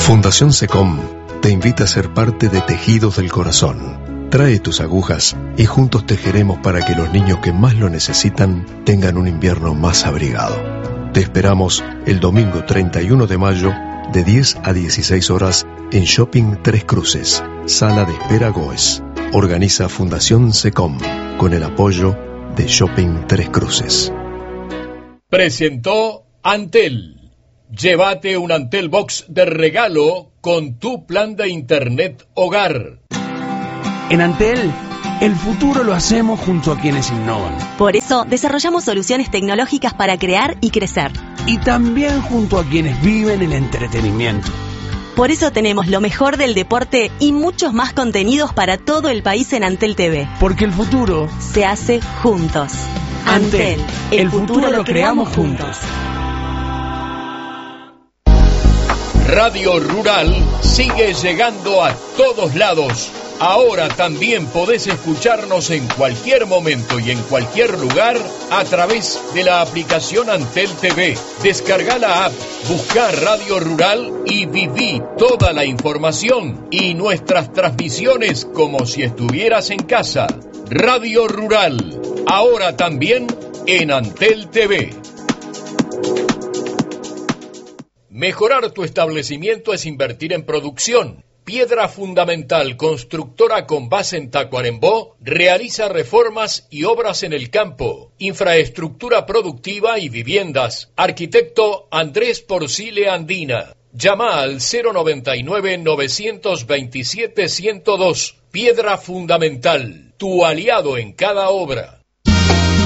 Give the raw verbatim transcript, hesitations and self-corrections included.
Fundación SECOM te invita a ser parte de Tejidos del Corazón. Trae tus agujas y juntos tejeremos para que los niños que más lo necesitan tengan un invierno más abrigado. Te esperamos el domingo treinta y uno de mayo de diez a dieciséis horas en Shopping Tres Cruces, Sala de Espera Goes. Organiza Fundación SECOM con el apoyo de Shopping Tres Cruces. Presentó Antel. Llévate un Antel Box de regalo con tu plan de internet hogar. En Antel, el futuro lo hacemos junto a quienes innovan. Por eso, desarrollamos soluciones tecnológicas para crear y crecer. Y también junto a quienes viven el entretenimiento. Por eso tenemos lo mejor del deporte y muchos más contenidos para todo el país en Antel T V. Porque el futuro se hace juntos. Antel, el, el futuro, futuro lo creamos juntos. Radio Rural sigue llegando a todos lados. Ahora también podés escucharnos en cualquier momento y en cualquier lugar a través de la aplicación Antel T V. Descarga la app, busca Radio Rural y viví toda la información y nuestras transmisiones como si estuvieras en casa. Radio Rural, ahora también en Antel T V. Mejorar tu establecimiento es invertir en producción. Piedra Fundamental, constructora con base en Tacuarembó, realiza reformas y obras en el campo, infraestructura productiva y viviendas. Arquitecto Andrés Porcile Andina. Llama al cero noventa y nueve, novecientos veintisiete, ciento dos. Piedra Fundamental, tu aliado en cada obra.